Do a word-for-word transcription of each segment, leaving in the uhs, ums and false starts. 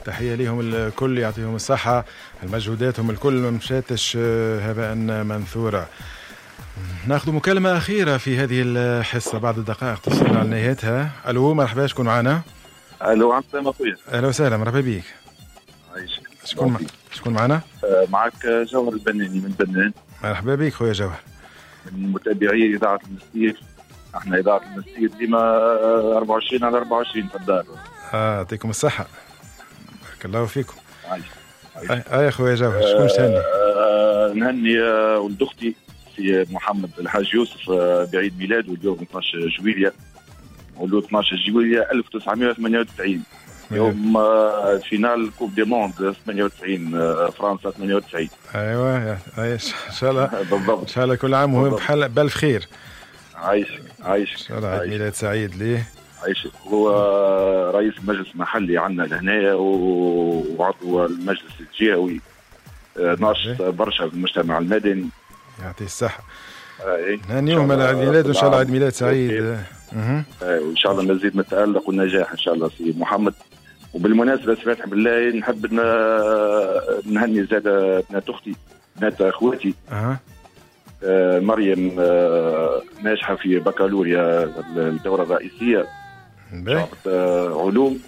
تحية لهم الكل، يعطيهم الصحة، المجهوداتهم الكل ما مشاتش هباء منثورة. ناخذ مكالمة أخيرة في هذه الحصة بعد الدقائق تصل على نهايتها. ألو مرحبا، شكون معنا؟ ألو عم سلام أخويا. أهلا وسهلا، مرحبا بيك. عايشك. شكون مع... شكون معنا؟ آه معك جوهر البناني من بنان. مرحبا بيك خويا جوهر. من متابعي إذاعة المستير. احنا إذاعة المستير ديما أربعة وعشرين على أربعة وعشرين في الدار. اه يعطيكم الصحة، بارك الله فيكم. عايشك. اه يا خويا جوهر، شكون تهني؟ آه نهني آه ولد أختي سي محمد الحاج يوسف آه بعيد ميلاده اليوم اثناش جويلية، مولود اثناش جويلية ألف وتسعمائة وثمانية وتسعين، يوم آه فينال كوب دي موند ثمانية وتسعين آه فرنسا ثمانية وتسعين. ايوه ان شاء الله بالضبط، ان شاء الله كل عام وهو بحال بالف خير. عايشك عايشك ان شاء الله عيد ميلاد سعيد ليه. عايشك. هو رئيس المجلس المحلي عندنا لهنا وعضو المجلس الجهوي، ناشط برشا في المجتمع المدني. يعطيه الصحة. نهنيهم على عيد ميلاد وان شاء الله عيد ميلاد سعيد. وان شاء الله مزيد من التألق والنجاح ان شاء الله سي محمد. وبالمناسبة سمعت بالله نحب نهني زاد بنات اختي، بنات اخواتي. أه. آه مريم آه ناجحة في بكالوريا الدورة الرئيسية شعبة آه علوم،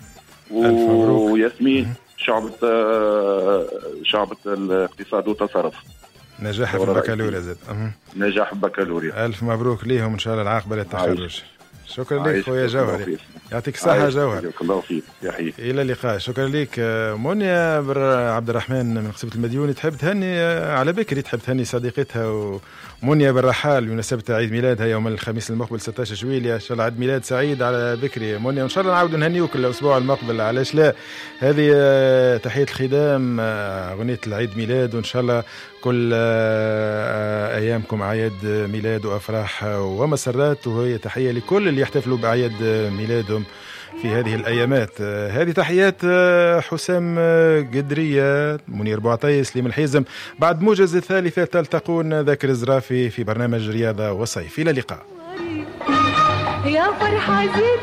وياسمين شعبة آه شعبة الاقتصاد والتصرف نجاح في البكالوريا زاد. أه. نجاح في البكالوريا. ألف مبروك ليهم إن شاء الله العاقبة للتخرج. شكرا لك خويا جوهر، يعطيك الصحة جوهر. الله فيك يا حي. إلى اللقاء. شكرا لك. منيا عبد الرحمن من قصبة المديوني تحب تهني على بكري، تحب تهني صديقتها ومنيا بالرحال بمناسبة عيد ميلادها يوم الخميس المقبل ستة عشر جويلية. إن شاء الله عيد ميلاد سعيد على بكري منيا، وإن شاء الله نعاود نهنيوك الأسبوع المقبل، علاش لا. هذه تحية الخدام، أغنية العيد ميلاد، وإن شاء الله كل أيامكم أعياد ميلاد وأفراح ومسرات، وهي تحية لكل اللي يحتفلوا بأعياد ميلادهم في هذه الأيامات. هذه تحيات حسام قدرية، منير بوعطيس، سليم الحيزم. بعد موجز الثالثة تلتقون ذاكر الزرافي في برنامج رياضة وصيف. إلى اللقاء. يا فرحة